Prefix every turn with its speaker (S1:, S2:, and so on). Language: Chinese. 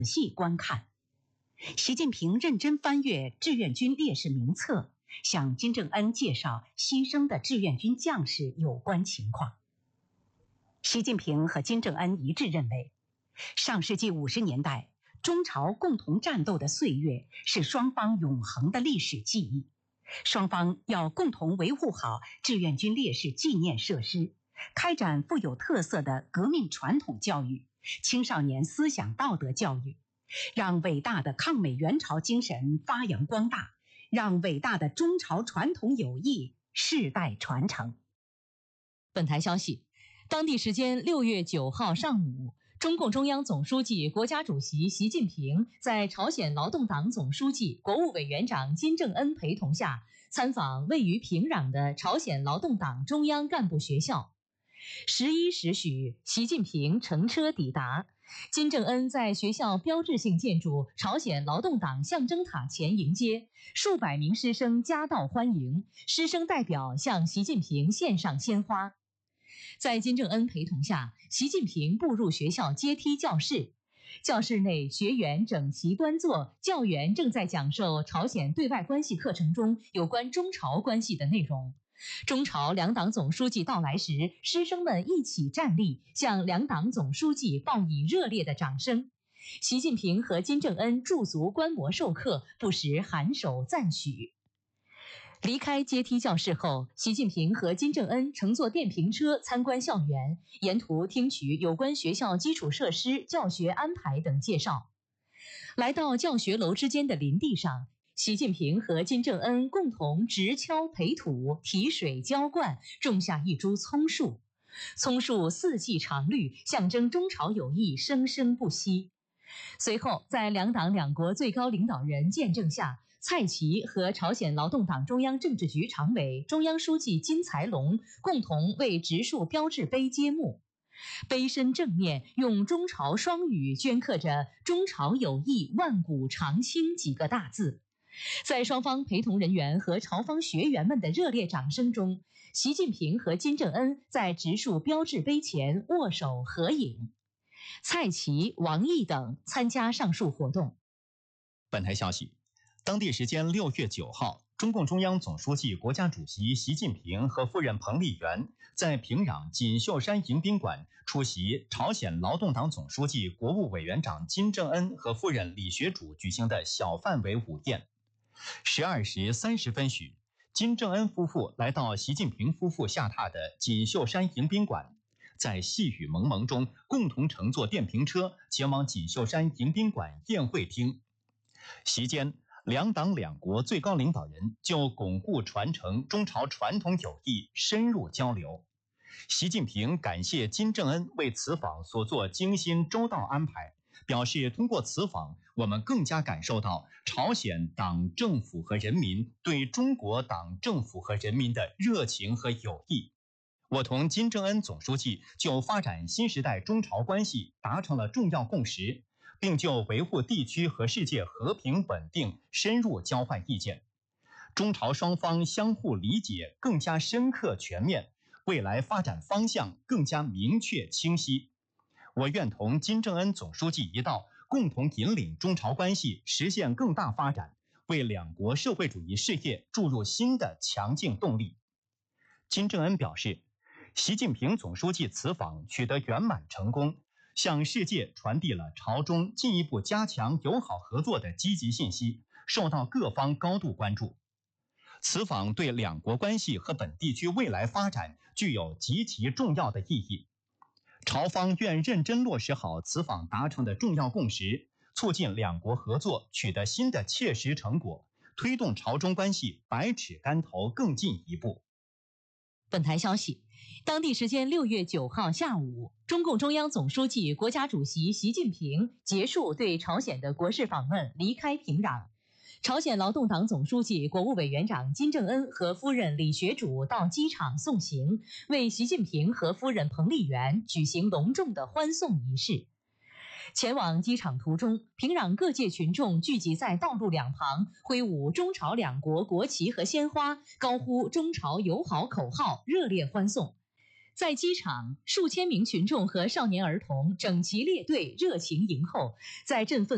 S1: 仔细观看。习近平认真翻阅志愿军烈士名册，向金正恩介绍牺牲的志愿军将士有关情况。习近平和金正恩一致认为，上世纪50年代中朝共同战斗的岁月是双方永恒的历史记忆，双方要共同维护好志愿军烈士纪念设施，开展富有特色的革命传统教育、青少年思想道德教育，让伟大的抗美援朝精神发扬光大，让伟大的中朝传统友谊世代传承。
S2: 本台消息，当地时间6月9号上午，中共中央总书记、国家主席习近平在朝鲜劳动党总书记、国务委员长金正恩陪同下，参访位于平壤的朝鲜劳动党中央干部学校。11时许，习近平乘车抵达，金正恩在学校标志性建筑朝鲜劳动党象征塔前迎接，数百名师生夹道欢迎，师生代表向习近平献上鲜花。在金正恩陪同下，习近平步入学校阶梯教室。教室内学员整齐端坐，教员正在讲授朝鲜对外关系课程中有关中朝关系的内容。中朝两党总书记到来时，师生们一起站立，向两党总书记报以热烈的掌声。习近平和金正恩驻足观摩授课，不时颔首赞许。离开阶梯教室后，习近平和金正恩乘坐电瓶车参观校园，沿途听取有关学校基础设施、教学安排等介绍。来到教学楼之间的林地上，习近平和金正恩共同直锹培土、提水浇灌，种下一株葱树。葱树四季常绿，象征中朝友谊生生不息。随后，在两党两国最高领导人见证下，蔡奇和朝鲜劳动党中央政治局常委、中央书记金才龙共同为植树标志碑揭幕。碑身正面用中朝双语镌刻着“中朝友谊万古长青”几个大字。在双方陪同人员和朝方学员们的热烈掌声中，习近平和金正恩在植树标志碑前握手合影。蔡奇、王毅等参加上述活动。
S3: 本台消息，当地时间6月9号，中共中央总书记、国家主席习近平和夫人彭丽媛在平壤锦绣山迎宾馆出席朝鲜劳动党总书记、国务委员长金正恩和夫人李学主举行的小范围午宴。12时30分许，金正恩夫妇来到习近平夫妇下榻的锦绣山迎宾馆，在细雨蒙蒙中共同乘坐电瓶车前往锦绣山迎宾馆宴会厅。席间，两党两国最高领导人就巩固传承中朝传统友谊深入交流。习近平感谢金正恩为此访所做精心周到安排，表示通过此访，我们更加感受到朝鲜党政府和人民对中国党政府和人民的热情和友谊。我同金正恩总书记就发展新时代中朝关系达成了重要共识，并就维护地区和世界和平稳定深入交换意见。中朝双方相互理解更加深刻全面，未来发展方向更加明确清晰。我愿同金正恩总书记一道，共同引领中朝关系实现更大发展，为两国社会主义事业注入新的强劲动力。金正恩表示，习近平总书记此访取得圆满成功，向世界传递了朝中进一步加强友好合作的积极信息，受到各方高度关注。此访对两国关系和本地区未来发展具有极其重要的意义。朝方愿认真落实好此访达成的重要共识，促进两国合作取得新的切实成果，推动朝中关系百尺竿头更进一步。
S2: 本台消息，当地时间6月9号下午，中共中央总书记、国家主席习近平结束对朝鲜的国事访问，离开平壤。朝鲜劳动党总书记、国务委员长金正恩和夫人李学主到机场送行，为习近平和夫人彭丽媛举行隆重的欢送仪式。前往机场途中，平壤各界群众聚集在道路两旁，挥舞中朝两国国旗和鲜花，高呼中朝友好口号，热烈欢送。在机场，数千名群众和少年儿童整齐列队，热情迎候，在振奋